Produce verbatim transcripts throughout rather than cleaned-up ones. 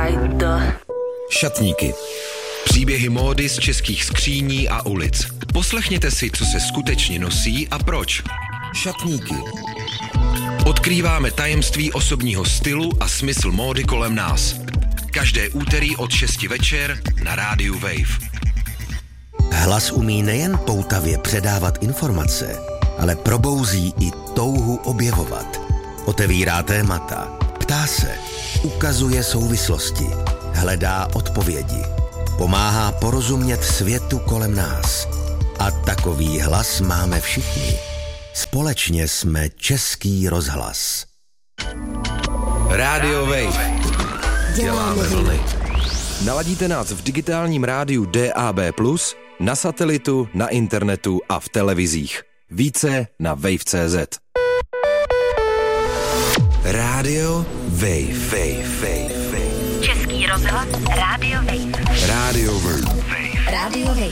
right. Šatníky. Příběhy módy z českých skříní a ulic. Poslechněte si, co se skutečně nosí a proč. Šatníky. Odkrýváme tajemství osobního stylu a smysl módy kolem nás. Každé úterý od šesti večer na rádiu Wave. Hlas umí nejen poutavě předávat informace, ale probouzí i touhu objevovat. Otevírá témata, ptá se, ukazuje souvislosti, hledá odpovědi, pomáhá porozumět světu kolem nás. A takový hlas máme všichni. Společně jsme Český rozhlas. Rádio Wave. Děláme vlny. Naladíte nás v digitálním rádiu D A B plus, na satelitu, na internetu a v televizích. Více na wave tečka cé zet. Rádio Wave. Wave, Wave, Wave. Český rozhlas Rádio Wave. Rádio Wave. Rádio Wave.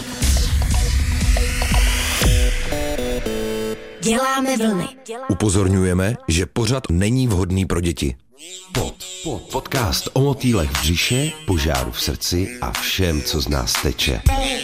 Děláme vlny. Upozorňujeme, že pořad není vhodný pro děti. Pod, pod, podcast o motýlech v břiše, požáru v srdci a všem, co z nás teče.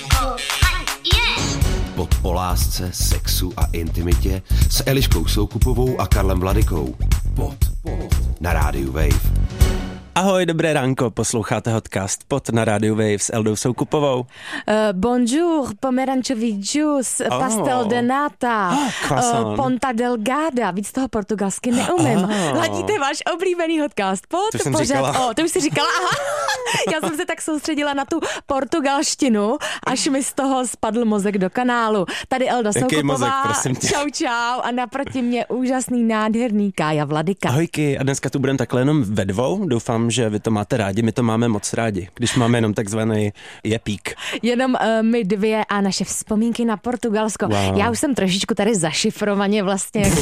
Pod o lásce, sexu a intimitě s Eliškou Soukupovou a Karlem Vladykou. Pod, pod, na rádiu Wave. Ahoj, dobré ránko, posloucháte podcast Pod na rádiu Wave s Eldou Soukupovou. Uh, bonjour, pomerančový džus, oh. pastel de nata, oh, uh, ponta delgada, víc toho portugalsky neumím. Oh. Ladíte váš oblíbený podcast Pod? To jsem pořád, říkala. O, to už jsi říkala, aha. Já jsem se tak soustředila na tu portugalštinu, až mi z toho spadl mozek do kanálu. Tady Elda Soukupová, mozek, prosím tě? Čau, čau, a naproti mě úžasný, nádherný Kája Vladyka. Ahojky, a dneska tu budeme takhle jenom ve dvou, doufám, že vy to máte rádi, my to máme moc rádi, když máme jenom takzvaný jepík. Jenom uh, my dvě a naše vzpomínky na Portugalsko. Wow. Já už jsem trošičku tady zašifrovaně vlastně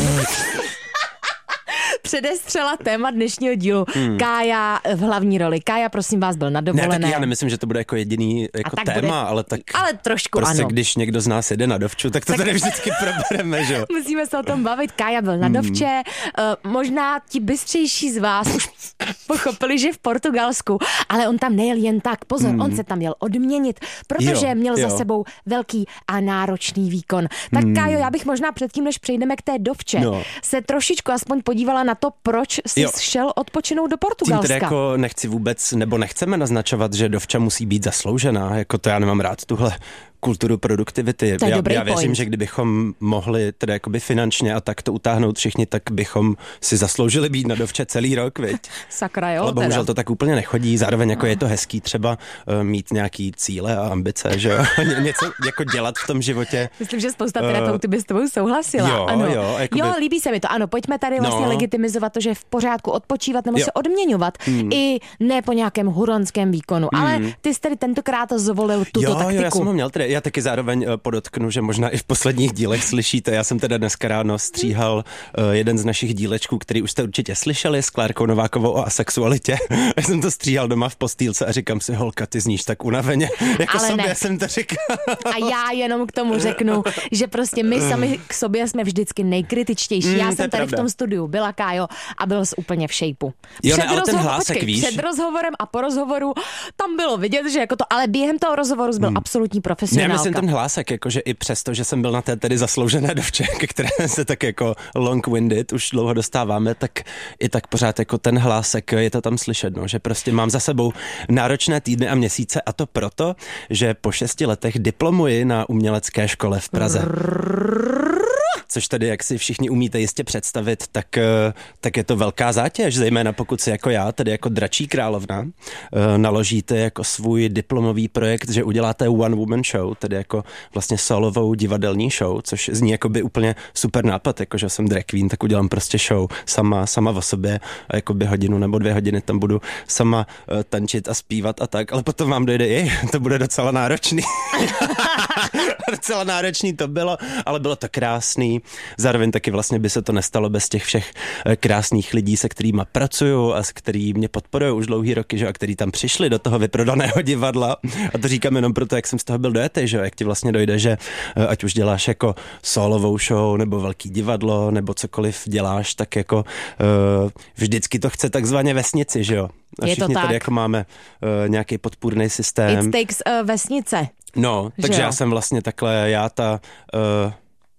předestřela téma dnešního dílu. Hmm. Kája v hlavní roli. Kája, prosím vás, byl na dovolené. Ne, tak já nemyslím, že to bude jako jediný jako tak téma, bude, ale tak ale trošku prostě ano. Když někdo z nás jede na dovču, tak to tak tady vždycky probereme, že jo? Musíme se o tom bavit. Kája byl na hmm. dovče. Uh, možná ti bystřejší z vás už pochopili, že v Portugalsku, ale on tam nejel jen tak. Pozor, hmm. on se tam jel odměnit, protože jo, měl jo. za sebou velký a náročný výkon. Tak hmm. Kájo, já bych možná předtím, než přejdeme k té dovče, no. se trošičku aspoň podívala na to, proč jsi jo. šel odpočinout do Portugalska. Tím tedy jako nechci vůbec, nebo nechceme naznačovat, že dovča musí být zasloužená, jako to já nemám rád tuhle kulturu produktivity. To je já, dobrý já věřím, point. že kdybychom mohli tedy jakoby finančně a tak to utáhnout všichni, tak bychom si zasloužili být na dovče celý rok, viď? Sakra, jo. Ale bohužel teda. to tak úplně nechodí, zároveň jako je to hezký třeba uh, mít nějaký cíle a ambice, že jo? Ně, něco jako dělat v tom životě. Myslím, že spousta terapeutů by s tebou souhlasila. Jo, ano. jo. Jakoby... Jo, líbí se mi to, ano, pojďme tady vlastně no. legitimizovat to, že je v pořádku odpočívat nebo jo. se odměňovat mm. i ne po nějakém huronském výkonu, mm. ale ty jsi tady tentokrát zvolil tuto jo, taktiku. Jo, já jsem ho měl tedy, já taky zároveň podotknu, že možná i v posledních dílech slyšíte, já jsem teda dneska ráno stříhal uh, jeden z našich dílečků, který už jste určitě slyšeli, s Klárkou Novákovou o asexualitě. Já jsem to stříhal doma v postýlce a říkám si, holka, ty zníš tak unaveně, jako ale sobě ne. jsem to říkal. A já jenom k tomu řeknu, že prostě my sami k sobě jsme vždycky nejkritičtější. Mm, já jsem tady pravda. v tom studiu byla, Kájo, a byl jsi úplně v šejpu. Jo, ne, ale ten hlásek, počkej, víš? Před rozhovorem a po rozhovoru tam bylo vidět, že jako to, ale během toho rozhovoru jsi byl mm. absolutní profesionálka. Ne, myslím ten hlásek, jakože i přesto, že jsem byl na té tedy zasloužené dovče, ke které se tak jako long-winded už dlouho dostáváme, tak i tak pořád jako ten hlásek je to tam slyšet, no, že prostě mám za sebou náročné týdny a měsíce a to proto, že po šesti letech diplomuji na umělecké škole v Praze. Což tady, jak si všichni umíte jistě představit, tak, tak je to velká zátěž, zejména pokud si jako já, tedy jako dračí královna, naložíte jako svůj diplomový projekt, že uděláte one woman show, tedy jako vlastně solovou divadelní show, což zní jako by úplně super nápad, jako že jsem drag queen, tak udělám prostě show sama, sama o sobě a jako by hodinu nebo dvě hodiny tam budu sama tančit a zpívat a tak, ale potom vám dojde, jej, to bude docela náročný. Docela náročný to bylo, ale bylo to krásný. příjemný. Zároveň taky vlastně by se to nestalo bez těch všech krásných lidí, se kterými pracuju a s kterými mě podporují už dlouhý roky, že, a který tam přišli do toho vyprodaného divadla. A to říkám jenom proto, jak jsem z toho byl dojetý, že jak ti vlastně dojde, že ať už děláš jako solovou show nebo velký divadlo nebo cokoliv děláš, tak jako uh, vždycky to chce takzvaně vesnici, že jo. A je všichni to tak. tady jako máme uh, nějaký podpůrný systém. It takes uh, vesnice. No, takže já jsem vlastně takhle, já ta uh,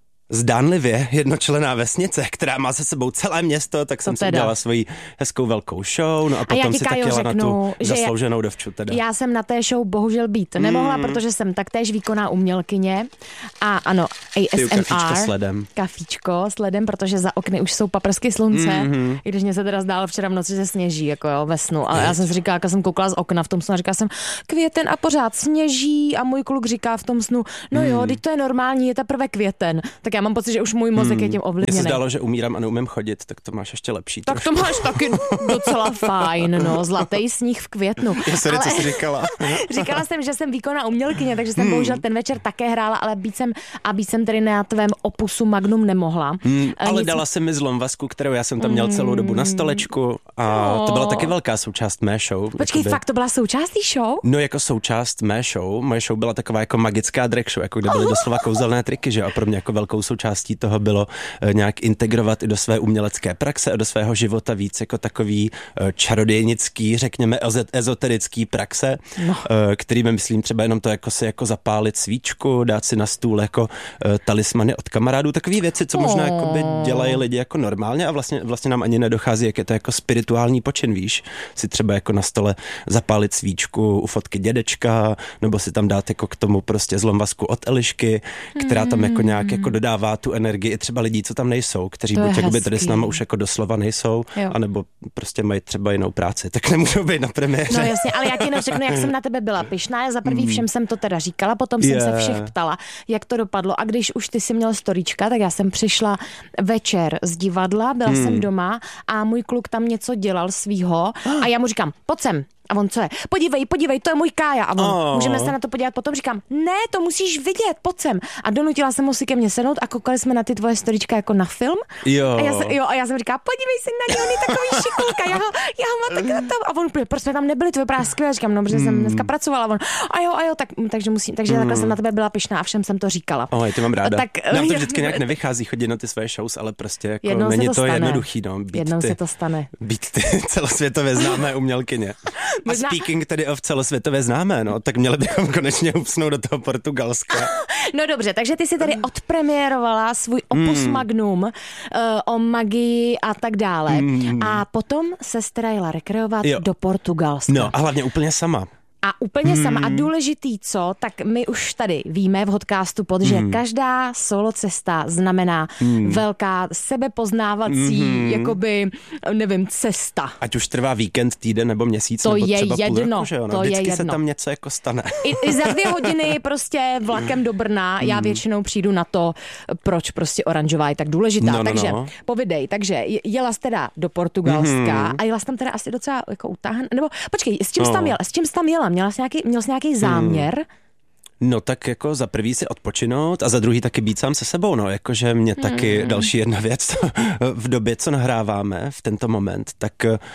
zdánlivě jednočlenná vesnice, která má se sebou celé město, tak jsem si udělala svoji hezkou velkou show, no a potom a si tak jela na tu zaslouženou dovču teda. Já jsem na té show bohužel být nemohla, mm. protože jsem taktéž výkonná umělkyně a ano, A S M R. Kafíčko s ledem. Kafíčko s ledem, protože za okny už jsou paprsky slunce, mm-hmm. i když mě se teda zdálo včera v noci, že sněží, jako jo, ve snu. Ale já jsem si říkala, jak jsem koukala z okna v tom snu a říkala jsem, květen a pořád sněží a můj kluk říká v tom snu, no jo, teď to je normální, je teprve květen. Tak já mám pocit, že už můj mozek hmm. je tím ovlivněný. Mně se zdálo, že umírám a neumím chodit, tak to máš ještě lepší. Tak trošku. to máš taky docela fajn, no, zlatý sníh v květnu. Já sorry, ale... co jsi říkala? Říkala jsem, že jsem výkonná umělkyně, takže jsem hmm. bohužel ten večer také hrála, ale být jsem, a být jsem tedy na tvém opusu Magnum nemohla. Hmm, ale Nic... dala jsem mi zlomvasku, kterou já jsem tam měl celou dobu na stolečku a oh. to byla taky velká součást mé show. Počkej, jakoby... fakt to byla součást té show? No jako součást mé show. Moje show byla taková jako magická drag show, jako kde byly doslova kouzelné triky, že a pro mě jako velkou součástí toho bylo nějak integrovat i do své umělecké praxe a do svého života víc jako takový čarodějnický, řekněme ezoterický praxe, no. kterým myslím třeba jenom to jako si jako zapálit svíčku, dát si na stůl jako talismany od kamarádů, takové věci, co možná oh. jakoby dělají lidi jako normálně a vlastně, vlastně nám ani nedochází, jak je to jako spirituální počin, víš, si třeba jako na stole zapálit svíčku u fotky dědečka, nebo si tam dát jako k tomu prostě zlomvasku od Elišky, která tam jako nějak jako dodává tu energii třeba lidí, co tam nejsou, kteří buď jakoby tady s náma už jako doslova nejsou, jo. anebo prostě mají třeba jinou práci, tak nemůžou být na premiéře. No jasně, ale já ti neřeknu, jak jsem na tebe byla pyšná, já za prvý všem jsem to teda říkala, potom jsem yeah. se všech ptala, jak to dopadlo a když už ty si měl storíčka, tak já jsem přišla večer z divadla, byla hmm. jsem doma a můj kluk tam něco dělal svýho a já mu říkám, pojď sem. A on co je? Podívej, podívej, to je můj Kája. A on, oh. můžeme se na to podívat potom? Říkám, ne, to musíš vidět, pojď sem. A donutila jsem ho si ke mně sednout a koukali jsme na ty tvoje storíčka jako na film. Jo. A já jsem, jo, a já jsem říkala, podívej se na něj, on je takový šikulka. Já ho, já ho mám tak na tom. A on, proč jsme tam nebyli, to vypadá skvěle. Říkám, no, protože hmm. jsem dneska pracovala. A on, a jo, a jo, tak, takže musím, takže hmm. takhle jsem na tebe byla pyšná a všem jsem to říkala. Oj, ty mám ráda. Tak, nám to vždycky nějak nevychází chodit na ty své shows, ale prostě jako jednou není to, to jednoduchý, no. Být jednou ty, se to stane. Být ty celosvětově známé umělkyně. A speaking tedy o celosvětově známé, no, tak měli bychom konečně upsnout do toho Portugalska. No dobře, takže ty si tady odpremiérovala svůj opus mm. magnum uh, o magii a tak dále. Mm. A potom se teda jela rekreovat jo. do Portugalska. No a hlavně úplně sama. A úplně hmm. sama. A důležitý co, tak my už tady víme v Hodcastu pod, že hmm. každá solo cesta znamená hmm. velká sebepoznávací, hmm. jakoby, nevím, cesta. Ať už trvá víkend, týden nebo měsíc, to nebo je třeba jedno, půl roku, že jo? No, to vždycky je jedno. se tam něco jako stane. I, I za dvě hodiny prostě vlakem do Brna, hmm. já většinou přijdu na to, proč prostě oranžová je tak důležitá. No, no, takže no. povidej, takže jela jsi teda do Portugalska hmm. a jela jsi tam teda asi docela jako utáhn, nebo počkej, s čím jsi tam jela? S čím jsi tam jela? Měla jsi nějaký, měl jsi nějaký záměr? Hmm. No tak jako za prvý si odpočinout a za druhý taky být sám se sebou, no jakože mě hmm. taky další jedna věc v době, co nahráváme v tento moment, tak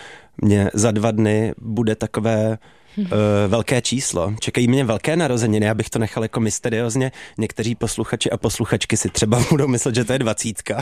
mě za dva dny bude takové Uh, velké číslo. Čekají mě velké narozeniny, abych to nechal jako mysteriózně. Někteří posluchači a posluchačky si třeba budou myslet, že to je dvacítka.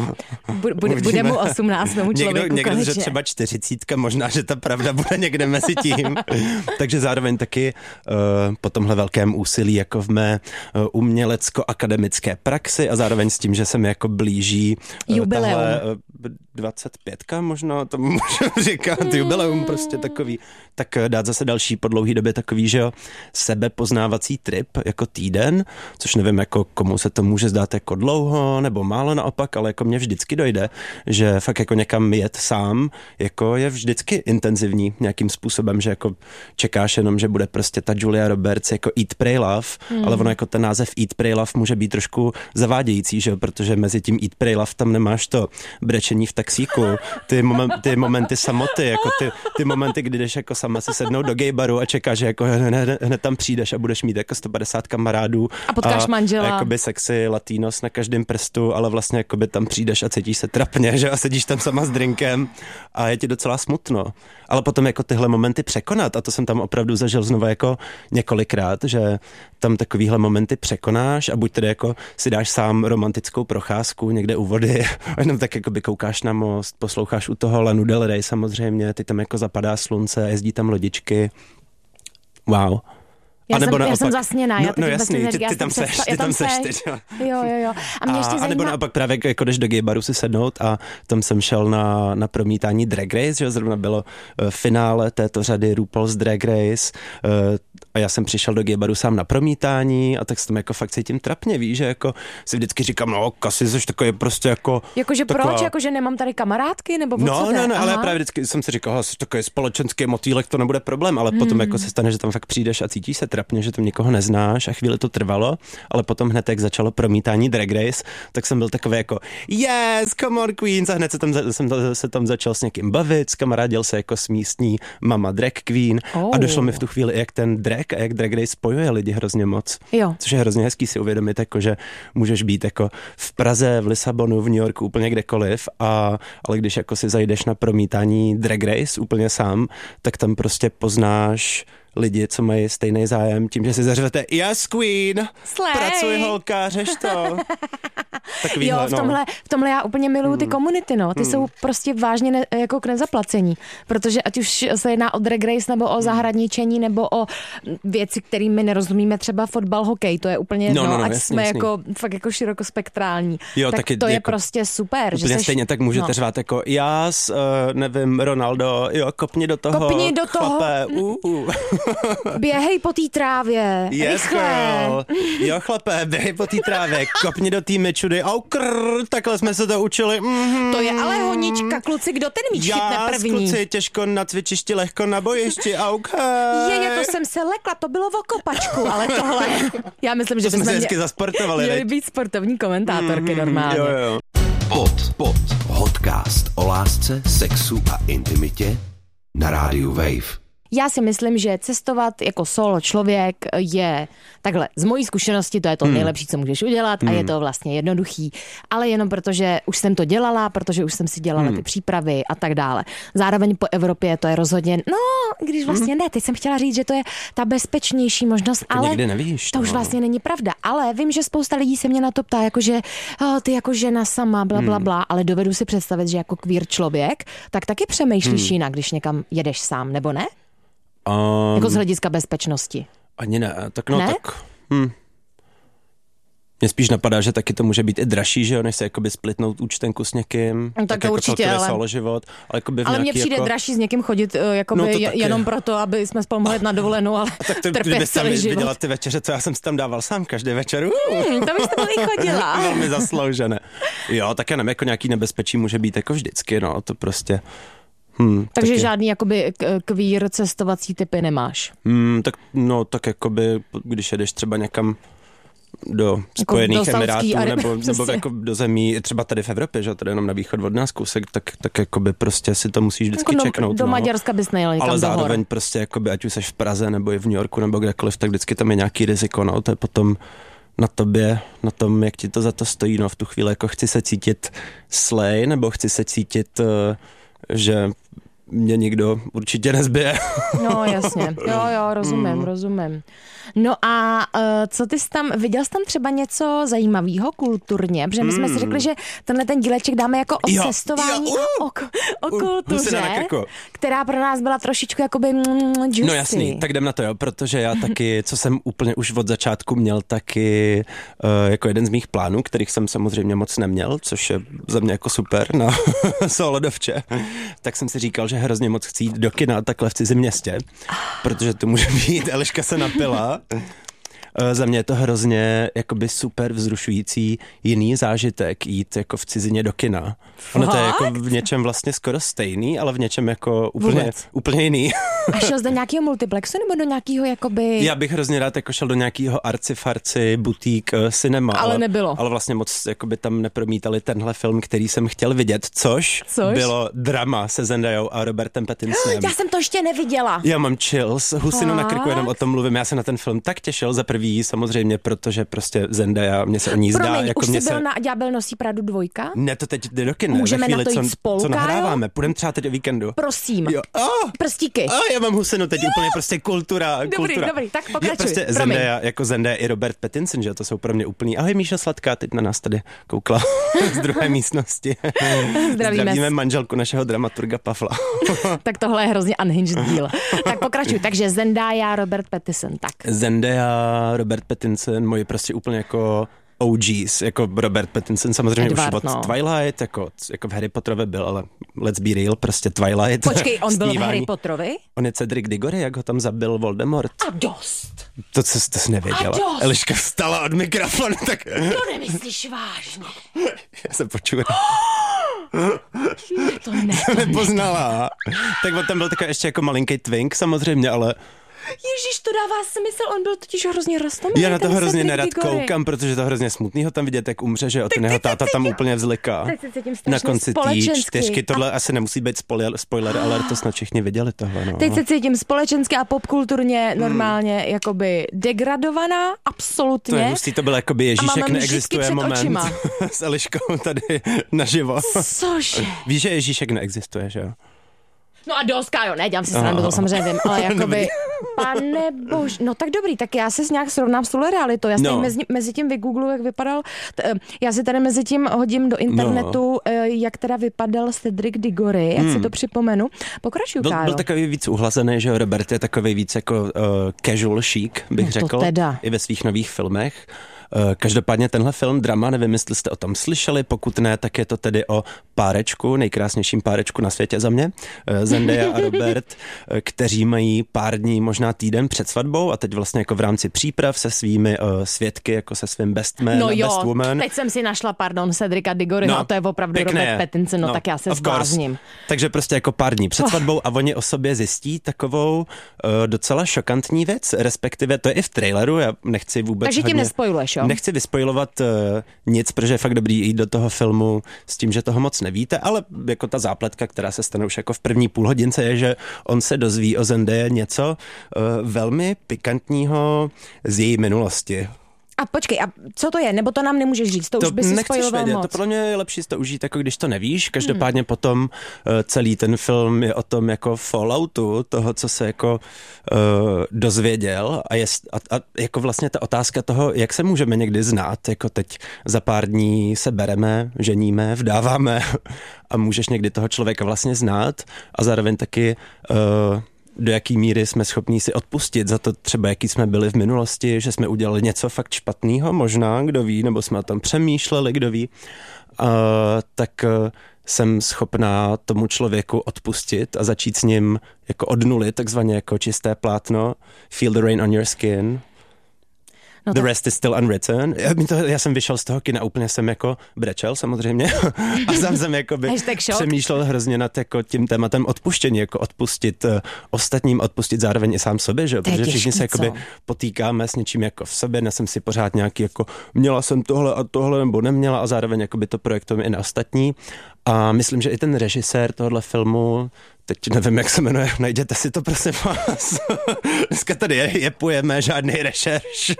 Bude, bude mu osmnáct, tomu člověku někdo, někdo, že třeba čtyřicítka, možná, že ta pravda bude někde mezi tím. Takže zároveň taky uh, po tomhle velkém úsilí jako v mé uh, umělecko-akademické praxi a zároveň s tím, že se mi jako blíží uh, jubileum. Tahle, uh, dvacet pětka možná, to můžu říkat, mm. jubileum prostě takový, tak dát zase další po dlouhý době takový, že jo, sebepoznávací trip jako týden, což nevím, jako komu se to může zdát jako dlouho nebo málo naopak, ale jako mně vždycky dojde, že fakt jako někam jet sám, jako je vždycky intenzivní nějakým způsobem, že jako čekáš jenom, že bude prostě ta Julia Roberts jako Eat, Pray, Love, mm. ale ono jako ten název Eat, Pray, Love může být trošku zavádějící, že jo, protože mezi tím Eat, Pray, Love tam nemáš to brečení v taxíku, ty, momen, ty momenty samoty, jako ty, ty momenty, kdy jdeš jako sama si sednout do gay gay baru a čekáš, že jako hned, hned tam přijdeš a budeš mít jako sto padesát kamarádů. A potkáš a, manžela. A jakoby sexy latinos na každém prstu, ale vlastně jakoby tam přijdeš a cítíš se trapně, že a sedíš tam sama s drinkem a je ti docela smutno. Ale potom jako tyhle momenty překonat, a to jsem tam opravdu zažil znovu jako několikrát, že tam takovýhle momenty překonáš a buď tedy jako si dáš sám romantickou procházku někde u vody, a jenom tak jakoby koukáš na most, posloucháš u toho Lanu Del Rey samozřejmě, ty tam jako zapadá slunce, jezdí tam lodičky. Wow. Já, jsem, naopak, já jsem zasněná. No, já no jasný, ty, ty, ty tam seš, ty tam seš. Ty, jo, jo, jo. A mě a, ještě zajímá... a nebo naopak právě jako jdeš do gay baru si sednout a tam jsem šel na, na promítání Drag Race, že zrovna bylo uh, finále této řady RuPaul's Drag Race uh, a já jsem přišel do gay baru sám na promítání a tak se tam jako fakt cítím trapně, víš, že jako si vždycky říkám, no Kasi, jsi takový prostě jako... Jakože taková... proč, jakože nemám tady kamarádky, nebo no, co no, no, ale já právě vždycky jsem si říkal, jsi takový společenský motýlek, to nebude problém, ale hmm. potom jako se stane, že tam fakt přijdeš a cítíš se trapně, že tam někoho neznáš a chvíli to trvalo, ale potom hned, jak začalo promítání Drag Race, tak jsem byl takový jako yes, come on queens a hned se tam, jsem se tam začal s někým bavit, skamarádil se jako s místní mama drag queen oh. a došlo mi v tu chvíli, jak ten drag a jak Drag Race spojuje lidi hrozně moc. Jo. Což je hrozně hezký si uvědomit, jako, že můžeš být jako v Praze, v Lisabonu, v New Yorku, úplně kdekoliv, a, ale když jako si zajdeš na promítání Drag Race úplně sám, tak tam prostě poznáš lidi, co mají stejný zájem, tím, že si zařvete yes queen, Slay. Pracuj holka, řeš to. Takovýhle, jo, v tomhle, no. v tomhle já úplně miluju ty komunity, no. Ty mm. jsou prostě vážně ne, jako k nezaplacení, protože ať už se jedná o Drag Race, nebo o zahradničení, nebo o věci, kterými nerozumíme, třeba fotbal, hokej, to je úplně jedno, no, no, no, ať jasný, jsme jasný. jako fakt jako širokospektrální. Jo, tak taky, to je jako prostě super. Úplně že seš, stejně tak můžete no. řvát jako jas, uh, nevím, Ronaldo, jo, kopni do toho, kopni do toho. Chlape, uh, uh. Běhej po té trávě, yes, rychle. Girl. Jo, chlape, běhej po té trávě, kopni do té mečudy, au krr, takhle jsme se to učili. Mm-hmm. To je ale honička, kluci, kdo ten míč chytne první? kluci, těžko na cvičišti, lehko na bojišti, okay. Je, je, to jsem se lekla, to bylo v kopačku, ale tohle, já myslím, že to jsme se hezky mě... zasportovali. Měli být sportovní komentátorky mm, normálně. Jo, jo. Pod, pod, podcast o lásce, sexu a intimitě na rádiu Wave. Já si myslím, že cestovat jako solo člověk je takhle, z mojí zkušenosti to je to hmm. nejlepší, co můžeš udělat a hmm. je to vlastně jednoduchý, ale jenom protože už jsem to dělala, protože už jsem si dělala hmm. ty přípravy a tak dále. Zároveň po Evropě to je rozhodně, no, když vlastně ne, teď jsem chtěla říct, že to je ta bezpečnější možnost, to ale nikdy nevíš, to no. už vlastně není pravda, ale vím, že spousta lidí se mě na to ptá, jakože oh, ty jako žena sama, bla, bla, bla, ale dovedu si představit, že jako queer člověk, tak taky přemýšlíš hmm. jinak, když někam jedeš sám, nebo ne? Um, jako z hlediska bezpečnosti. Ani ne, tak no ne? tak... Hm. Mně spíš napadá, že taky to může být i dražší, že jo, než se jakoby splitnout účtenku s někým. No, tak, tak to jako určitě, ale... solo život, ale jakoby ale mně přijde jako... dražší s někým chodit jakoby, no jenom proto, aby jsme spolu mohli na dovolenou, ale tak to, trpět celý život. Viděla ty večeře, co já jsem si tam dával sám každý večer. Hmm, to byste byli chodila. Velmi zasloužené. Jo, tak já nevím, jako nějaký nebezpečí může být jako vždycky, no, to prostě... Hmm, Takže taky. žádný jakoby queer cestovací typy nemáš? Hmm, tak no, tak jakoby, když jedeš třeba někam do Spojených jako do Emirátů nebo, nebo jako do zemí, třeba tady v Evropě, že tady jenom na východ od nás kousek, tak, tak jakoby prostě si to musíš vždycky jako čeknout. Do no. Maďarska bys nejel někam ale do hor. zároveň prostě jakoby, ať už seš v Praze nebo i v New Yorku nebo kdekoliv, tak vždycky tam je nějaký riziko, no, to je potom na tobě, na tom, jak ti to za to stojí, no, v tu chvíli jako chci se cítit slay, nebo chci se cítit, uh, že mě nikdo určitě nezbije. No jasně, jo, jo, rozumím, mm. rozumím. No a uh, co ty jsi tam, viděl jsi tam třeba něco zajímavého kulturně? Protože my jsme mm. si řekli, že tenhle ten díleček dáme jako o jo, cestování jo, uh, a o, o kultuře, uh, která pro nás byla trošičku jakoby mm, juicy. No jasný, tak jdem na to, jo, protože já taky, co jsem úplně už od začátku měl taky uh, jako jeden z mých plánů, kterých jsem samozřejmě moc neměl, což je za mě jako super na solodovče, tak jsem si říkal, že hrozně moc chci jít do kina takhle v cizím městě, protože to může být, Eliška se napila. Za mě je to hrozně jakoby super vzrušující jiný zážitek jít jako v cizině do kina. Fakt? Ono to je jako v něčem vlastně skoro stejný, ale v něčem jako úplně, úplně jiný. A šel jsi do nějakého multiplexu nebo do nějakého jakoby... Já bych hrozně rád jako šel do nějakého arci-farci, butík, cinema. Ale, ale nebylo. Ale vlastně moc jakoby tam nepromítali tenhle film, který jsem chtěl vidět, což, což? bylo drama se Zendayou a Robertem Pattinsonem. Já jsem to ještě neviděla. Já mám chills, husinu na krku, jenom o tom mluvím. Já se na ten film tak těšil za prvý, samozřejmě, protože prostě Zendaya, mě se o ní zdá. Promiň, jako už mě jsi se... byl na Ďábel nosí Pradu dvojka? Ne, to teď jde do kina. Můžeme chvíli, na to jít co, spolu, co nahráváme. Kájo? Půjdeme třeba teď o víkendu. Prosím. Jo. Oh, Prstíky. Oh, já mám husinu teď, úplně prostě kultura. Dobrý, kultura. dobrý, tak pokračuj. Je prostě Zendaya, jako Zendaya i Robert Pattinson, že to jsou pro mě úplný. Ahoj Míša Sladká, teď na nás tady koukla z druhé místnosti. Zdravíme. Zdravíme manželku našeho dramaturga Pavla. Tak tohle je hrozně unhinged díl. Tak pokračuj. Takže Zendaya, Robert Pattinson, tak. Zendaya, Robert Pattinson, moji prostě úplně jako O Gs, jako Robert Pattinson, samozřejmě Edward, už od no. Twilight, jako, jako v Harry Potterovi byl, ale let's be real, prostě Twilight. Počkej, on byl v Snívání. Harry Potterovi? On je Cedric Diggory, jak ho tam zabil Voldemort. A dost. To, co jsi to nevěděla. Eliška vstala od mikrofonu, tak... To nemyslíš vážně. Já se počuji. To ne, to nepoznala. Tak on tam byl takový ještě jako malinký twink samozřejmě, ale... Ježíš, to dává smysl, on byl totiž hrozně roztomilý. Já na to hrozně nerad koukám, protože to hrozně smutný ho tam vidět, jak umře, že ten jeho táta tam úplně vzliká. Na konci tý čtyřky, tohle a... asi nemusí být spoiler, spoiler ale to snad všichni viděli tohle. No. Teď se cítím společensky a popkulturně normálně hmm. jakoby degradovaná, absolutně. To je hustý, to byl jakoby Ježíšek neexistuje moment očima. S Eliškou tady naživo. Cože? Víš, že Ježíšek neexistuje, že jo? No a dost, Kájo, ne, dělám si srandu, to samozřejmě vím, ale jakoby, pane bož, no tak dobrý, tak já se nějak srovnám s tuhle realitou, já si no. mezi, mezi tím vygoogluji, jak vypadal, t, já si tady mezi tím hodím do internetu, no. jak teda vypadal Cedric Diggory, jak hmm. si to připomenu, pokračuju, Kájo. Byl, byl takový víc uhlazený, že Robert je takový víc jako uh, casual chic, bych no řekl, teda. i ve svých nových filmech. Každopádně tenhle film drama, nevím, jestli jste o tom slyšeli, pokud ne, tak je to tedy o párečku, nejkrásnějším párečku na světě za mě, Zendaya a Robert, kteří mají pár dní, možná týden před svatbou a teď vlastně jako v rámci příprav se svými uh, svědky, jako se svým best man no a jo, best woman. Teď jsem si našla, pardon, Cedrica Diggoryho, no, a to je opravdu Robert Pattinson, no, no tak já se zblázním. Takže prostě jako pár dní před svatbou a oni o sobě zjistí takovou uh, docela šokantní věc, respektive to je i v traileru, já nechci vůbec Takže tím hodně... nespojuješ, jo? Nechci vyspojovat uh, nic, protože je fakt dobrý jít do toho filmu s tím, že toho moc nevíte, ale jako ta zápletka, která se stane už jako v první půlhodince, je, že on se dozví o Zendaya něco uh, velmi pikantního z její minulosti. A počkej, a co to je? Nebo to nám nemůžeš říct? To, to už by si spojoval moc. To pro mě je lepší to užít, jako když to nevíš. Každopádně hmm. potom uh, celý ten film je o tom jako falloutu, toho, co se jako uh, dozvěděl a, je, a, a jako vlastně ta otázka toho, jak se můžeme někdy znát, jako teď za pár dní se bereme, ženíme, vdáváme a můžeš někdy toho člověka vlastně znát a zároveň taky uh, do jaký míry jsme schopní si odpustit za to třeba, jaký jsme byli v minulosti, že jsme udělali něco fakt špatného, možná, kdo ví, nebo jsme o tom přemýšleli, kdo ví, uh, tak uh, jsem schopná tomu člověku odpustit a začít s ním jako od nuly, takzvaně jako čisté plátno, feel the rain on your skin. No the tak... rest is still unwritten. Já, to, já jsem vyšel z toho kina, úplně jsem jako brečel samozřejmě a sám jsem jako by přemýšlel hrozně nad jako tím tématem odpuštění, jako odpustit uh, ostatním, odpustit zároveň i sám sobě, že? Protože všichni se jakoby potýkáme s něčím jako v sobě, nesem si pořád nějaký jako měla jsem tohle a tohle nebo neměla a zároveň jakoby to projektujeme i na ostatní. A myslím, že i ten režisér tohohle filmu, teď nevím, jak se jmenuje, najděte si to, prosím vás. Dneska tady je, jepujeme, žádný rešerš.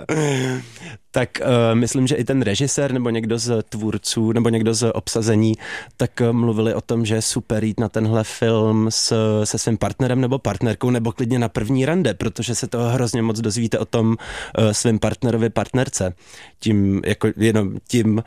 Tak uh, myslím, že i ten režisér nebo někdo z tvůrců nebo někdo z obsazení, tak uh, mluvili o tom, že je super jít na tenhle film s, se svým partnerem nebo partnerkou nebo klidně na první rande, protože se toho hrozně moc dozvíte o tom uh, svým partnerovi, partnerce. Tím, jako jenom tím,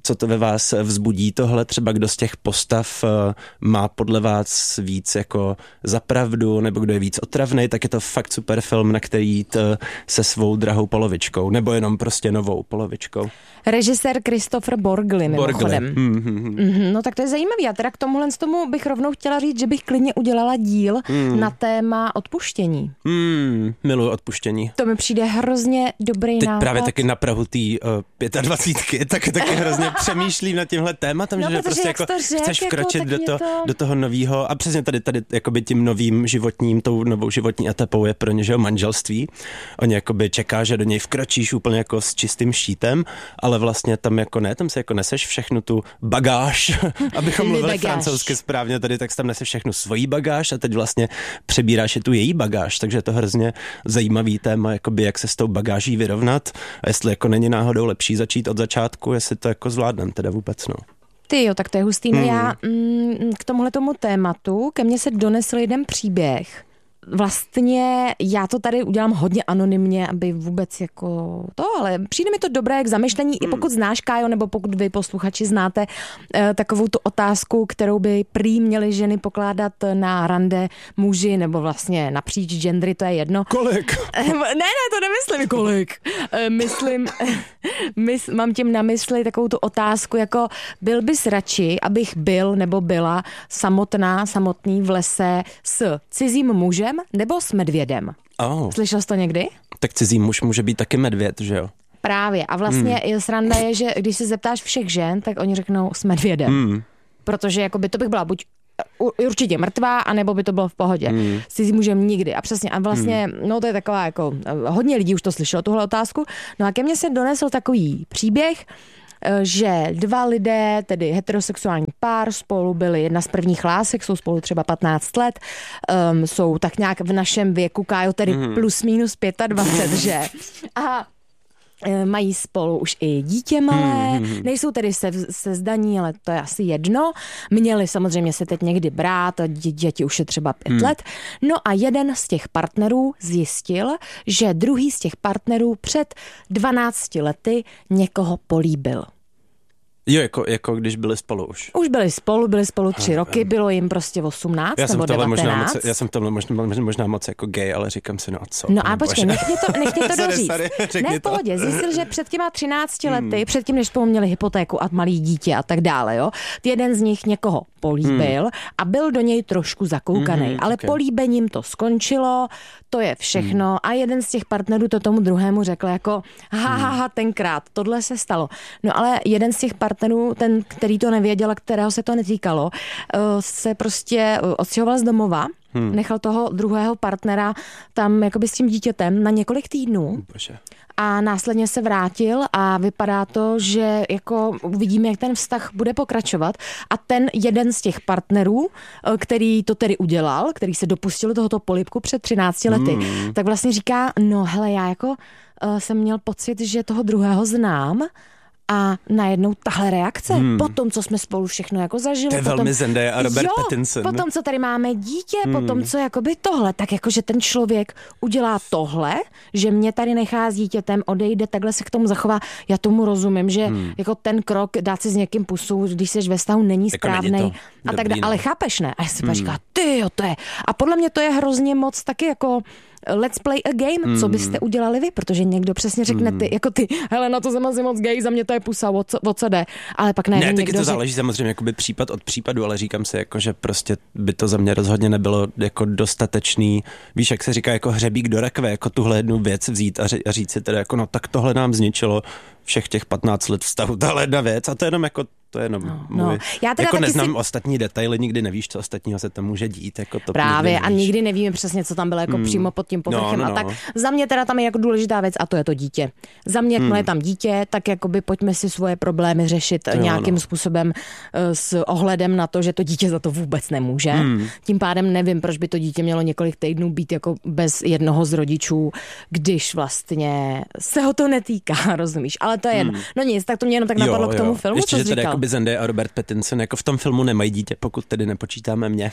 co to ve vás vzbudí tohle, třeba kdo z těch postav má podle vás víc jako za pravdu, nebo kdo je víc otravnej, tak je to fakt super film, na který jít se svou drahou polovičkou, nebo jenom prostě novou polovičkou. Režisér Christopher Borgli, mimochodem. Mm, mm, mm. No tak to je zajímavý. A teda k tomuhle z tomu bych rovnou chtěla říct, že bych klidně udělala díl mm. na téma odpuštění. Mm, miluji odpuštění. To mi přijde hrozně dobrý Teď nápad. právě taky na prahu té uh, dvacítky, tak taky hrozně přemýšlím nad tímhle tématem, no, že prostě jako to řek, chceš jako, vkročit do, to, to... do toho nového a přesně tady, tady jakoby tím novým životním, tou novou životní etapou je pro ně, že jo, manželství. Oni jakoby čeká, že do něj vkročíš úplně jako s čistým štítem, ale vlastně tam jako ne, tam se jako neseš všechnu tu bagáž, abychom mluvili francouzsky správně tady, tak tam neseš všechnu svoji bagáž a teď vlastně přebíráš i tu její bagáž, takže je to hrozně zajímavý téma, jakoby jak se s tou bagáží vyrovnat a jestli jako není náhodou lepší začít od začátku, jestli to jako zvládnem teda vůbec, no. Ty jo, tak to je hustý. No hmm. já mm, k tomuhle tomu tématu, ke mně se donesl jeden příběh. Vlastně já to tady udělám hodně anonymně, aby vůbec jako to, ale přijde mi to dobré k zamyšlení, hmm. i pokud znáš, Kájo, nebo pokud vy posluchači znáte eh, takovou tu otázku, kterou by prý měly ženy pokládat na rande muži, nebo vlastně napříč gendry, to je jedno. Kolik? ne, ne, to nemyslím kolik. Eh, myslím, mys, mám tím na mysli takovou tu otázku, jako byl bys radši, abych byl nebo byla samotná, samotný v lese s cizím mužem nebo s medvědem. Oh. Slyšel jsi to někdy? Tak cizí muž může být taky medvěd, že jo? Právě. A vlastně hmm. sranda je, že když se zeptáš všech žen, tak oni řeknou s medvědem. Hmm. Protože jako by to bych byla buď určitě mrtvá, anebo by to bylo v pohodě. Hmm. S cizím mužem nikdy. A přesně. A vlastně, hmm. no to je taková jako, hodně lidí už to slyšelo, tuhle otázku. No a ke mně se donesl takový příběh, že dva lidé, tedy heterosexuální pár, spolu byli jedna z prvních lásek, jsou spolu třeba patnáct let, um, jsou tak nějak v našem věku, Kájo, tedy mm. plus minus dvacet pět, že? A mají spolu už i dítě malé, mm. nejsou tedy se, se zdaní, ale to je asi jedno. Měli samozřejmě se teď někdy brát, a děti už je třeba pět mm. let. No a jeden z těch partnerů zjistil, že druhý z těch partnerů před dvanácti lety někoho políbil. Jo, jako, jako když byli spolu už. Už byli spolu, byli spolu tři roky, bylo jim prostě osmnáct já nebo devatenáct. Možná moc, já jsem v tomhle možná, možná moc jako gay, ale říkám si, no a co? No a počkej, nech mě to, nech mě to doříct. sorry, sorry, ne, v pohodě, zjistil, že před těma třinácti lety, hmm. předtím, než spolu měli hypotéku a malý dítě a tak dále, jo, jeden z nich někoho políbil hmm. a byl do něj trošku zakoukaný, hmm, ale okay. políbením to skončilo, to je všechno hmm. a jeden z těch partnerů to tomu druhému řekl jako ha, ha, ha, tenkrát, tohle se stalo. No ale jeden z těch partnerů, ten, který to nevěděl a kterého se to netýkalo, se prostě odstěhoval z domova, hmm. nechal toho druhého partnera tam jakoby s tím dítětem na několik týdnů. Bože. A následně se vrátil a vypadá to, že jako uvidíme, jak ten vztah bude pokračovat a ten jeden z těch partnerů, který to tedy udělal, který se dopustil tohoto polibku před třinácti lety, hmm. tak vlastně říká, no hele, já jako uh, jsem měl pocit, že toho druhého znám, a najednou tahle reakce, hmm. po tom, co jsme spolu všechno jako zažili. To je potom, velmi Zendaya a Robert jo, Pattinson. Po tom, co tady máme dítě, hmm. po tom, co jakoby tohle, tak jakože ten člověk udělá tohle, že mě tady nechá s dítětem, odejde, takhle se k tomu zachová. Já tomu rozumím, že hmm. jako ten krok dát si s někým pusu, když jsi ve vztahu, není jako správnej. A tak dále. Ale chápeš, ne? A já si hmm. říká, ty jo, to je. A podle mě to je hrozně moc taky jako let's play a game, mm. co byste udělali vy, protože někdo přesně řekne ty, jako ty, hele, na to jsem asi moc gay, za mě to je pusa, o co, o co jde, ale pak najednou ne, někdo taky to řek... záleží samozřejmě jakoby případ od případu, ale říkám si, jako, že prostě by to za mě rozhodně nebylo jako dostatečný, víš, jak se říká, jako hřebík do rakve, jako tuhle jednu věc vzít a, ře- a říct si teda, jako no tak tohle nám zničilo všech těch patnáct let vztahu, tahle jedna věc a to je jenom jako to je jenom no, můj. No. Já teda jako neznám si... ostatní detaily, nikdy nevíš, co ostatního se tam může dít. Jako to právě a nikdy nevíme přesně, co tam bylo jako mm. přímo pod tím povrchem. No, no, no. A tak za mě teda tam je jako důležitá věc a to je to dítě. Za mě, jakmile mm. je tam dítě, tak jakoby pojďme si svoje problémy řešit jo, nějakým no. způsobem s ohledem na to, že to dítě za to vůbec nemůže. Mm. Tím pádem nevím, proč by to dítě mělo několik týdnů být jako bez jednoho z rodičů, když vlastně se ho to netýká, rozumíš? Ale to je jedno. Mm. No nic, tak to mě jenom tak napadlo jo, k tomu jo. filmu, ještě, co jsi říkal. Zendaya a Robert Pattinson jako v tom filmu nemají dítě, pokud tedy nepočítáme mě.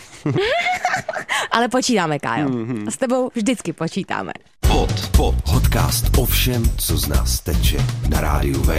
Ale počítáme, Kájo. Mm-hmm. S tebou vždycky počítáme. Pod, pod, podcast o všem, co z nás teče na rádiu Wave.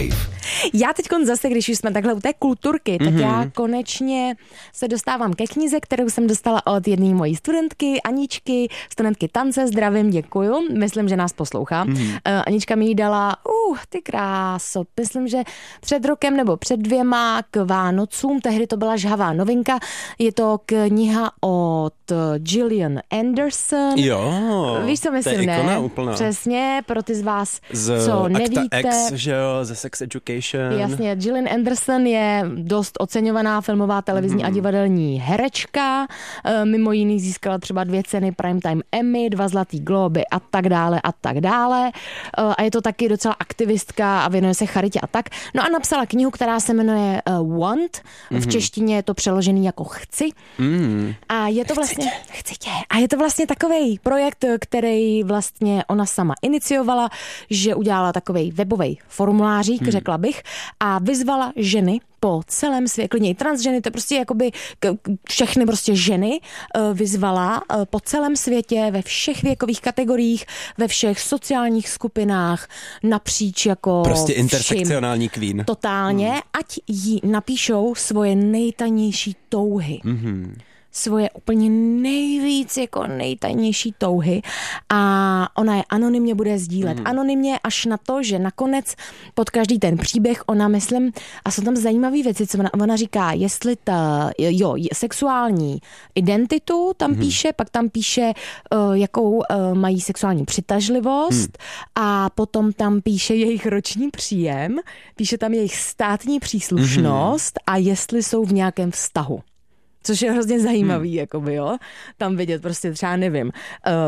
Já teď zase, když už jsme takhle u té kulturky, tak Mhm. já konečně se dostávám ke knize, kterou jsem dostala od jedné mojí studentky, Aničky, studentky tance, zdravím, děkuju. Myslím, že nás poslouchá. Mhm. Uh, Anička mi ji dala, uh, ty kráso, myslím, že před rokem nebo před dvěma k Vánocům, tehdy to byla žhavá novinka. Je to kniha od Gillian Anderson. Jo, Víš, co to je myslím, ne? ikona úplná. Přesně, pro ty z vás, Z co Acta nevíte. X, že jo, ze Sex Education. Jasně, Gillian Anderson je dost oceňovaná filmová, televizní mm. a divadelní herečka. E, mimo jiný získala třeba dvě ceny Primetime Emmy, dva zlatý globy a tak dále a tak dále. E, a je to taky docela aktivistka a věnuje se charitě a tak. No a napsala knihu, která se jmenuje uh, Want. V češtině je to přeložený jako Chci. Mm. A je to vlastně... Chci tě. A je to vlastně takovej projekt, který vlastně ona sama iniciovala, že udělala takovej webový formulářík, hmm. řekla bych, a vyzvala ženy po celém světě, klidně i transženy, to je prostě jakoby všechny prostě ženy vyzvala po celém světě, ve všech věkových kategoriích, ve všech sociálních skupinách, napříč jako Prostě všim. intersekcionální queen. Totálně, hmm. ať jí napíšou svoje nejtajnější touhy. Mhm. Svoje úplně nejvíc jako nejtajnější touhy a ona je anonymně bude sdílet. Mm. Anonymně až na to, že nakonec pod každý ten příběh ona, myslím, a jsou tam zajímavé věci, co ona, ona říká, jestli ta, jo, sexuální identitu tam mm. píše, pak tam píše, uh, jakou uh, mají sexuální přitažlivost mm. a potom tam píše jejich roční příjem, píše tam jejich státní příslušnost mm. a jestli jsou v nějakém vztahu. Což je hrozně zajímavý, hmm. jakoby, jo. Tam vidět prostě třeba, nevím, uh,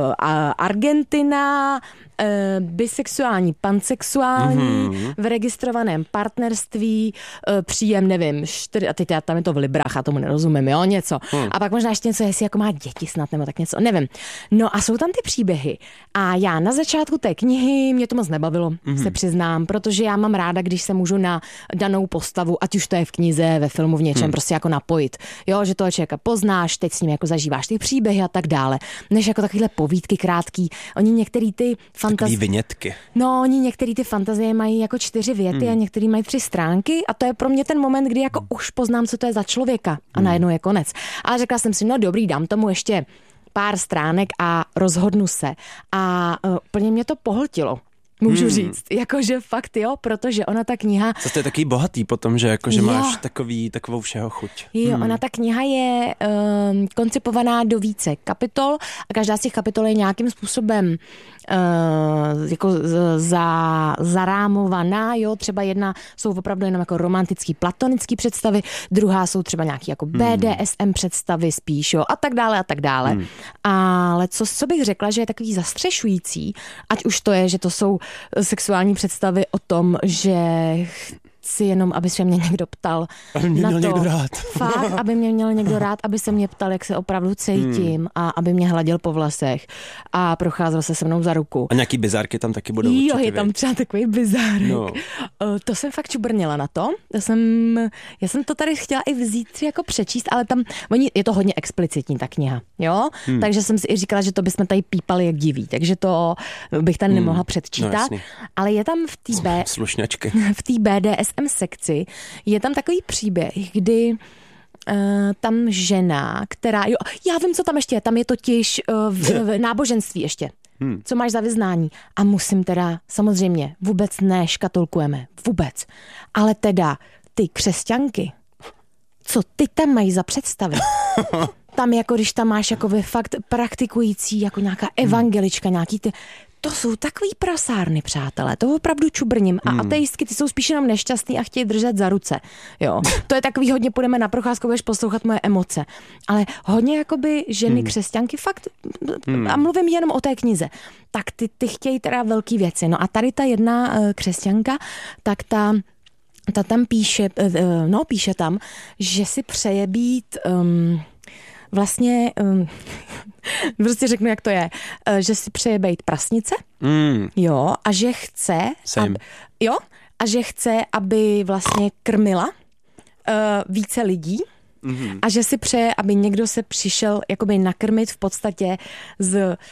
Argentina, uh, bisexuální, pansexuální, mm-hmm. v registrovaném partnerství, uh, příjem, nevím, čtyři, a teď já, tam je to v librách, a tomu nerozumím, jo, něco. Hmm. A pak možná ještě něco, jestli jako má děti snad, nebo tak něco, nevím. No a jsou tam ty příběhy. A já na začátku té knihy, mě to moc nebavilo, mm-hmm. se přiznám, protože já mám ráda, když se můžu na danou postavu, ať už to je v knize, ve filmu, v něčem, hmm. prostě jako napojit. Jo, že toho člověka poznáš, teď s ním jako zažíváš ty příběhy a tak dále. Než jako takovýhle povídky krátký. Oni některý ty fantazie... vinětky. No, oni některý ty fantazie mají jako čtyři věty hmm. a některý mají tři stránky a to je pro mě ten moment, kdy jako už poznám, co to je za člověka a hmm. najednou je konec. A řekla jsem si, no dobrý, dám tomu ještě pár stránek a rozhodnu se. A uh, plně mě to pohltilo. Můžu hmm. říct, jakože fakt jo, protože ona ta kniha... To je taky bohatý potom, že jakože jo. máš takový, takovou všeho chuť. Jo, hmm. ona ta kniha je um, koncipovaná do více kapitol a každá z těch kapitol je nějakým způsobem uh, jako za, zarámovaná, jo, třeba jedna jsou opravdu jenom jako romantický, platonický představy, druhá jsou třeba nějaký jako B D S M představy spíš, jo, a tak dále a tak dále. Hmm. Ale co, co bych řekla, že je takový zastřešující, ť už to je, že to jsou sexuální představy o tom, že chci jenom, aby se mě někdo ptal aby mě na měl to. Někdo rád. Fakt, aby mě měl někdo rád, aby se mě ptal, jak se opravdu cítím hmm. a aby mě hladil po vlasech a procházel se se mnou za ruku. A nějaký bizárky tam taky budou. Jo, je tam třeba takový bizárek. No. To jsem fakt čubrnila na to. to jsem, já jsem to tady chtěla i vzít jako přečíst, ale tam oni, je to hodně explicitní ta kniha, jo? Hmm. Takže jsem si i říkala, že to bychom tady pípali jak diví, takže to bych tady nemohla hmm. předčítat. No, ale je tam v té B... Slušňačky. v té B D S M sekci je tam takový příběh, kdy uh, tam žena, která, jo, já vím, co tam ještě je, tam je totiž uh, v, v náboženství ještě. Hmm. Co máš za vyznání? A musím teda, samozřejmě, vůbec neškatulkujeme, vůbec. Ale teda ty křesťanky, co ty tam mají za představy? Tam jako, když tam máš jako fakt praktikující, jako nějaká evangelička, nějaký ty... To jsou takový prasárny, přátelé, to opravdu čubrním. A hmm. ateistky, ty jsou spíš jenom nešťastný a chtějí držet za ruce. Jo. To je takový hodně, půjdeme na procházku, budeš poslouchat moje emoce. Ale hodně jakoby ženy hmm. křesťanky, fakt, hmm. a mluvím jenom o té knize, tak ty, ty chtějí teda velký věci. No a tady ta jedna uh, křesťanka, tak ta... Ta tam píše, uh, no píše tam, že si přeje být... Um, Vlastně, um, prostě řeknu, jak to je, uh, že si přeje být prasnice, mm. jo, a že chce, ab, jo, a že chce, aby vlastně krmila uh, více lidí mm-hmm. a že si přeje, aby někdo se přišel jakoby nakrmit v podstatě z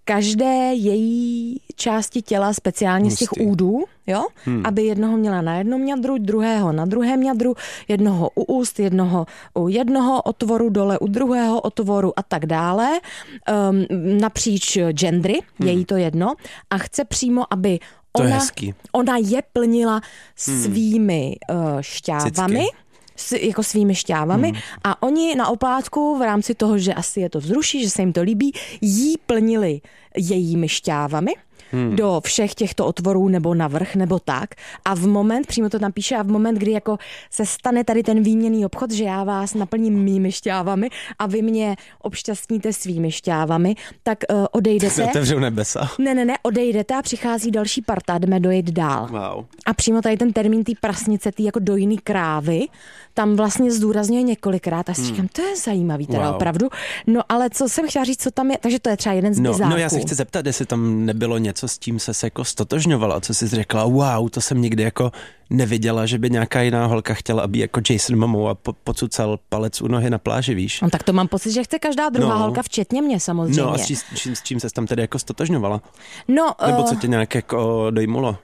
každé její části těla, speciálně z těch údů, jo? Hmm. Aby jednoho měla na jednom ňadru, druhého na druhém ňadru, jednoho u úst, jednoho u jednoho otvoru, dole u druhého otvoru a tak dále. Um, napříč gendry, hmm. je jí to jedno. A chce přímo, aby ona, ona je plnila svými uh, šťávami. Cicky. S, jako svými šťávami hmm. a oni na oplátku v rámci toho, že asi je to vzruší, že se jim to líbí, jí plnili jejími šťávami hmm. do všech těchto otvorů nebo navrch nebo tak a v moment, přímo to tam píše, a v moment, kdy jako se stane tady ten výměnný obchod, že já vás naplním mými šťávami a vy mě obšťastníte svými šťávami, tak uh, odejdete. Se otevřou nebesa. Ne, ne, ne, odejdete a přichází další parta, jdeme dojít dál. Wow. A přímo tady ten termín té prasnice, té jako dojný krávy, tam vlastně zdůrazňuje několikrát a si říkám, to je zajímavý teda wow. opravdu. No ale co jsem chtěla říct, co tam je, takže to je třeba jeden z no, bizáků. No já se chci zeptat, jestli tam nebylo něco, s tím se jako stotožňovala, co jsi řekla, wow, to jsem nikdy jako neviděla, že by nějaká jiná holka chtěla, aby jako Jason Momoa po- pocucal palec u nohy na pláži, víš? No tak to mám pocit, že chce každá druhá no. holka, včetně mě samozřejmě. No a s čím, s čím, s čím ses tam tedy jako stotožňovala? No, Nebo co tě nějak jako dojmulo?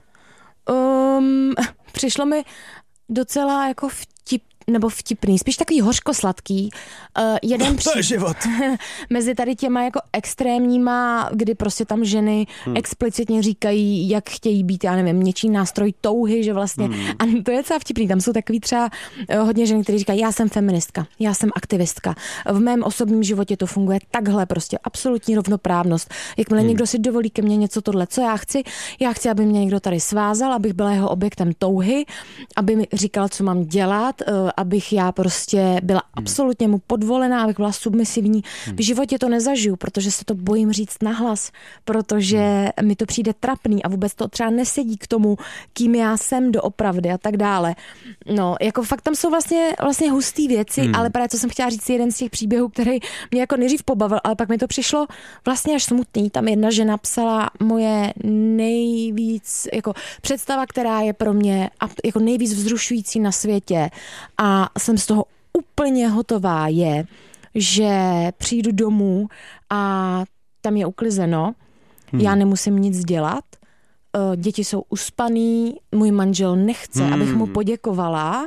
Um, přišlo mi docela jako vtip, nebo vtipný, spíš takový hořko-sladký. Uh, jeden to je život. Mezi tady těma jako extrémníma, kdy prostě tam ženy hmm. explicitně říkají, jak chtějí být, já nevím, něčí nástroj touhy, že vlastně, hmm. a to je docela vtipný, tam jsou takový třeba uh, hodně žen, kteří říkají, já jsem feministka, já jsem aktivistka, v mém osobním životě to funguje takhle, prostě absolutní rovnoprávnost. Jakmile hmm. někdo si dovolí ke mně něco tohle, co já chci, já chci, aby mě někdo tady svázal, abych byla jeho objektem touhy, aby mi říkal, co mám dělat, uh, abych já prostě byla hmm. absolutně mu podvolená, abych byla submisivní. Hmm. V životě to nezažiju, protože se to bojím říct nahlas, protože hmm. mi to přijde trapný a vůbec to třeba nesedí k tomu, kým já jsem doopravdy a tak dále. No, jako fakt tam jsou vlastně, vlastně hustý věci, hmm. ale právě co jsem chtěla říct, jeden z těch příběhů, který mě jako nejdřív pobavil, ale pak mi to přišlo vlastně až smutný. Tam jedna žena psala moje nejvíc, jako představa, která je pro mě jako nejvíc vzrušující na světě a jsem z toho úplně hotová je, že přijdu domů a tam je uklizeno, hmm. já nemusím nic dělat, děti jsou uspaný, můj manžel nechce, hmm. abych mu poděkovala,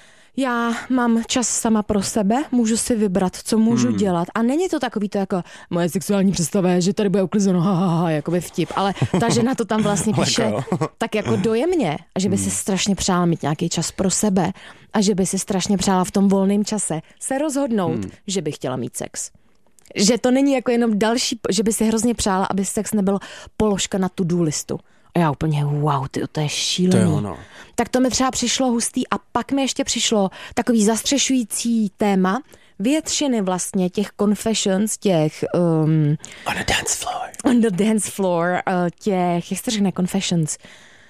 já mám čas sama pro sebe, můžu si vybrat, co můžu hmm. dělat. A není to takový to jako moje sexuální představa je, že tady bude uklizeno, ha, ha, ha, jakoby vtip. Ale ta žena to tam vlastně píše tak jako dojemně. A že by si strašně přála mít nějaký čas pro sebe. A že by si strašně přála v tom volném čase se rozhodnout, hmm. že by chtěla mít sex. Že to není jako jenom další, že by si hrozně přála, aby sex nebyl položka na to-do listu. A já úplně, wow, ty, to je šílený. To je ono. Tak to mi třeba přišlo hustý a pak mi ještě přišlo takový zastřešující téma, většiny vlastně těch confessions, těch... Um, on the dance floor. On the dance floor, uh, těch, jak se řekne, confessions?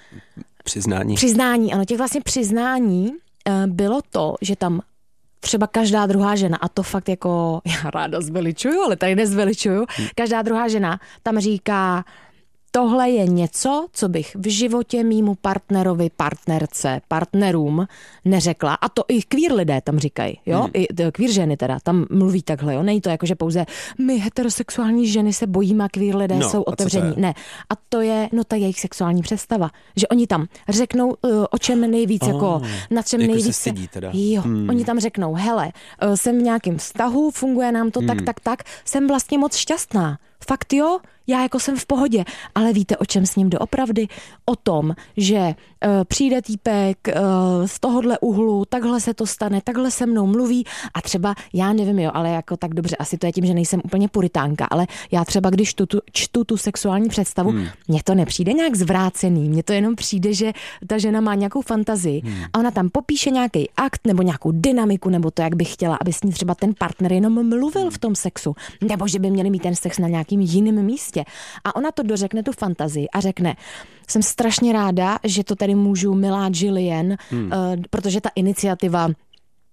Přiznání. Přiznání, ano, těch vlastně přiznání uh, bylo to, že tam třeba každá druhá žena, a to fakt jako, já ráda zveličuju, ale tady nezveličuju, hmm. každá druhá žena tam říká, tohle je něco, co bych v životě mýmu partnerovi, partnerce, partnerům neřekla. A to i queer lidé tam říkají, jo? Hmm. I queer ženy teda, tam mluví takhle, jo? Není to jako, že pouze my heterosexuální ženy se bojíme a queer lidé no, jsou otevření. Ne. A to je, no ta jejich sexuální představa. Že oni tam řeknou, uh, o čem nejvíc, oh, jako na čem jako nejvíc. Se stydí teda. Jo, hmm. oni tam řeknou, hele, uh, jsem v nějakém vztahu, funguje nám to hmm. tak, tak, tak, jsem vlastně moc šťastná. Fakt jo, já jako jsem v pohodě, ale víte, o čem s ním doopravdy? O tom, že uh, přijde týpek uh, z tohohle uhlu, takhle se to stane, takhle se mnou mluví a třeba, já nevím, jo, ale jako tak dobře, asi to je tím, že nejsem úplně puritánka, ale já třeba, když tu, tu, čtu tu sexuální představu, hmm. mně to nepřijde nějak zvrácený, mně to jenom přijde, že ta žena má nějakou fantazii hmm. a ona tam popíše nějaký akt nebo nějakou dynamiku, nebo to, jak by chtěla, aby s ní třeba ten partner jenom mluvil v tom sexu, nebo že by měli mít ten sex na nějakým jiném místě. A ona to dořekne tu fantazii a řekne, jsem strašně ráda, že to tady můžu, milá Jillian, hmm. uh, protože ta iniciativa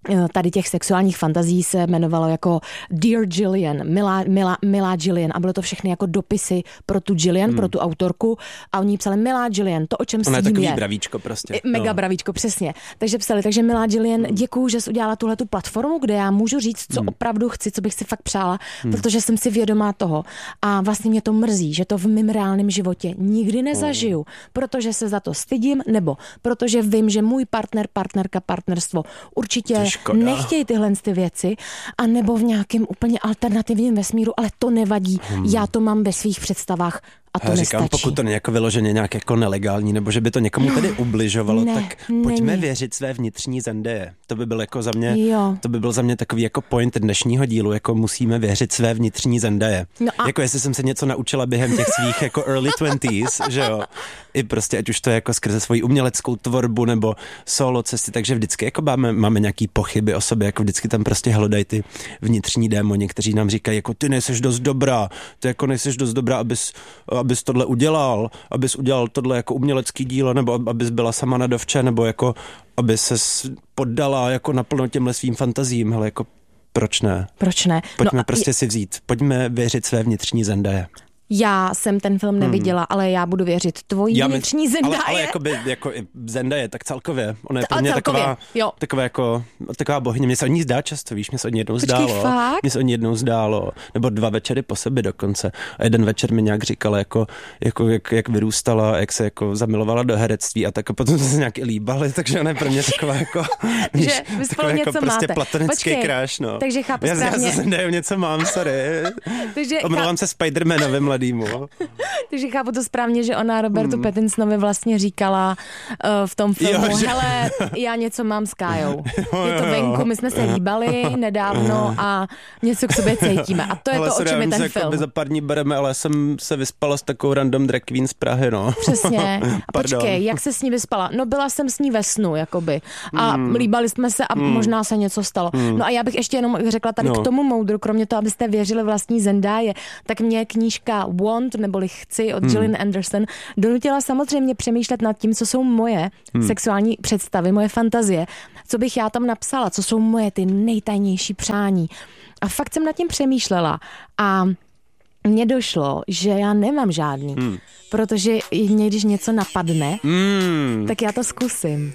tady těch sexuálních fantazí se jmenovalo jako Dear Gillian, milá, milá, milá Gillian a bylo to všechny jako dopisy pro tu Gillian, hmm. pro tu autorku a oni psali milá Gillian, to o čem Ona s tím je. Ona je takový bravíčko prostě. Mega no. bravíčko, přesně. Takže psali, takže milá Gillian, děkuju, že jsi udělala tuhletu platformu, kde já můžu říct, co hmm. opravdu chci, co bych si fakt přála, hmm. protože jsem si vědomá toho a vlastně mě to mrzí, že to v mém reálném životě nikdy nezažiju, hmm. protože se za to stydím, nebo protože vím, že můj partner, partnerka, partnerstvo určitě nechtějí tyhle ty věci, a nebo v nějakém úplně alternativním vesmíru, ale to nevadí. Hmm. Já to mám ve svých představách a to já nestačí. Říkám, pokud to není jako vyloženě nějak jako nelegální, nebo že by to někomu no, tedy ubližovalo, ne, tak pojďme není. věřit své vnitřní Zendaye. To by byl jako za mě, jo. to by byl za mě takový jako point dnešního dílu, jako musíme věřit své vnitřní Zendaye. No a... Jako jestli jsem se něco naučila během těch svých jako early twenties, že jo. I prostě, ať už to je jako skrze svoji uměleckou tvorbu nebo solo cesty, takže vždycky jako máme, máme nějaký pochyby o sobě, jako vždycky tam prostě hledají ty vnitřní démoni, kteří nám říkají, jako ty nejseš dost dobrá, ty jako nejseš dost dobrá, abys, abys tohle udělal, abys udělal tohle jako umělecký dílo, nebo abys byla sama na dovče, nebo jako aby ses poddala jako naplno těmhle svým fantazím, hele, jako proč ne? Proč ne? Pojďme no prostě je... si vzít, pojďme věřit své vnitřní Zendaye. Já jsem ten film neviděla, hmm. ale já budu věřit tvojí já vnitřní Zendaye. Ale, ale jako, by, jako Zendaye, tak celkově. Ona je pro mě taková, taková, jako, taková bohyně. Mně se o ní zdá často, víš, mně se o ní jednou Počkej, zdálo. Fakt? Mně se o ní jednou zdálo. Nebo dva večery po sobě dokonce. A jeden večer mi nějak říkala, jako, jako, jak, jak vyrůstala, jak se jako zamilovala do herectví a tak a potom jsme se nějak i líbali, takže ona je pro mě taková jako, že vy spolu něco jako prostě máte. platonický kráš, no. Takže chápu já, správně. Já se Zendaye něco mám, sorry. takže Omlouvám se Spidermanovi mladýmu. Takže chápu to správně, že ona Robertu hmm. Pattinsonovi vlastně říkala uh, v tom filmu, jo, že... hele, já něco mám s Kájou. Jo, je to venku, my jsme se líbali nedávno a něco k sobě cítíme. A to je hele, to, o čem je ten se film. Jako za pár dní bereme, ale jsem se vyspala s takovou random drag queen z Prahy, no. Přesně. A počkej, jak se s ní vyspala? No byla jsem s ní ve snu, jakoby. A hmm. líbali jsme se a hmm. možná se něco stalo. Hmm. No a já bych ještě jenom řekla tady no. k tomu moudru, kromě toho, abyste věřili vlastní Zendaye, tak mě knížka Want, neboli Chci od hmm. Gillian Anderson donutila samozřejmě přemýšlet nad tím, co jsou moje hmm. sexuální představy, moje fantazie, co bych já tam napsala, co jsou moje ty nejtajnější přání. A fakt jsem nad tím přemýšlela a mně došlo, že já nemám žádný, hmm. protože mě, když něco napadne, hmm. tak já to zkusím.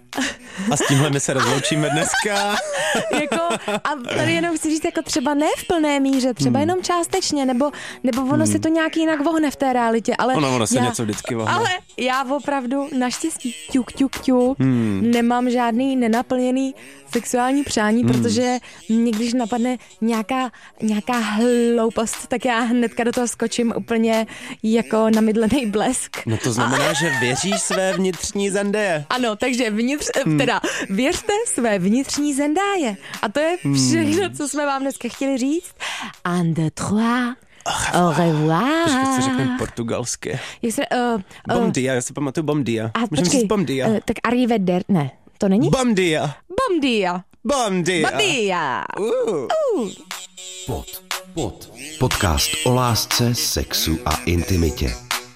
A s tímhle my se rozloučíme dneska. jako, a tady jenom chci říct, jako třeba ne v plné míře, třeba hmm. jenom částečně, nebo, nebo ono hmm. se to nějak jinak vohne v té realitě. Ale ono, ono se já, něco vždycky vohne. Ale já opravdu naštěstí ťuk, ťuk, ťuk, hmm. nemám žádný nenaplněný sexuální přání, hmm. protože mě, když napadne nějaká, nějaká hloupost, tak já hnedka do toho skočím úplně jako namydlený blesk. No to znamená, a... že věříš své vnitřní Zendaye. Ano, takže vnitř, hmm. teda věřte své vnitřní Zendaye. A to je všechno, hmm. co jsme vám dneska chtěli říct. Un, deux, trois. Au revoir. Počkej, co řekneme portugalsky. Jak se, uh, uh, bom dia, já si pamatuju bom dia. A můžeme říct bom dia. Uh, tak arriveder, ne, to není? Bom dia. Bom dia. Bom dia. Bom dia. Uh. Uh. Pod, pod. Podcast o lásce, sexu a intimitě.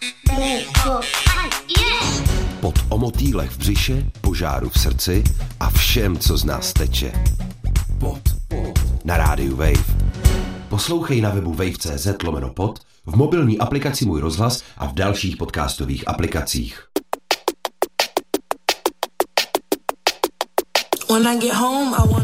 Pod o motýlech v břiše, požáru v srdci a všem, co z nás teče. Pod, pod. Na rádiu Wave. Poslouchej na webu wave tečka cé zet lomeno pod, v mobilní aplikaci Můj rozhlas a v dalších podcastových aplikacích. When I get home, I want